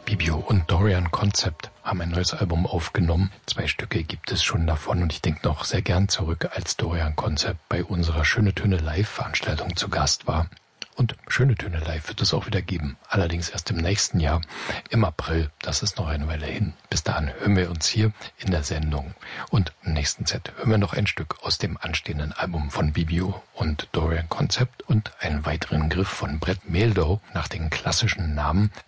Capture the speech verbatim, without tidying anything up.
Bibio und Dorian Concept haben ein neues Album aufgenommen. Zwei Stücke gibt es schon davon und ich denke noch sehr gern zurück, als Dorian Concept bei unserer Schöne Töne Live-Veranstaltung zu Gast war. Und Schöne Töne Live wird es auch wieder geben. Allerdings erst im nächsten Jahr, im April. Das ist noch eine Weile hin. Bis dahin hören wir uns hier in der Sendung. Und im nächsten Set hören wir noch ein Stück aus dem anstehenden Album von Bibio und Dorian Concept und einen weiteren Griff von Brett Mehldau nach den klassischen Namen.